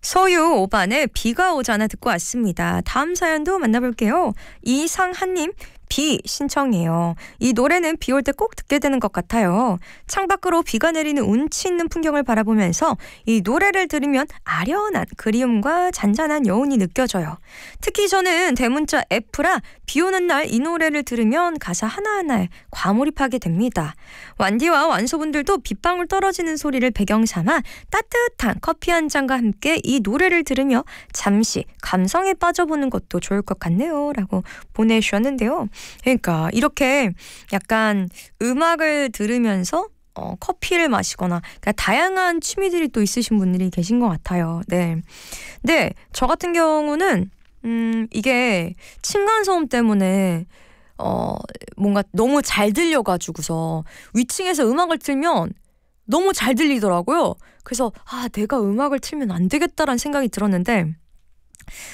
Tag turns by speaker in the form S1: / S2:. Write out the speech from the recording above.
S1: 소유 5반의 비가 오잖아 듣고 왔습니다. 다음 사연도 만나볼게요. 이상한님. 비 신청해요. 이 노래는 비 올 때 꼭 듣게 되는 것 같아요. 창밖으로 비가 내리는 운치 있는 풍경을 바라보면서 이 노래를 들으면 아련한 그리움과 잔잔한 여운이 느껴져요. 특히 저는 대문자 F라 비 오는 날 이 노래를 들으면 가사 하나하나에 과몰입하게 됩니다. 완디와 완소분들도 빗방울 떨어지는 소리를 배경 삼아 따뜻한 커피 한 잔과 함께 이 노래를 들으며 잠시 감성에 빠져보는 것도 좋을 것 같네요. 라고 보내주셨는데요. 그러니까 이렇게 약간 음악을 들으면서 커피를 마시거나 그러니까 다양한 취미들이 또 있으신 분들이 계신 것 같아요. 네. 근데 저 같은 경우는 이게 층간소음 때문에 뭔가 너무 잘 들려가지고서 위층에서 음악을 틀면 너무 잘 들리더라고요. 그래서 내가 음악을 틀면 안 되겠다라는 생각이 들었는데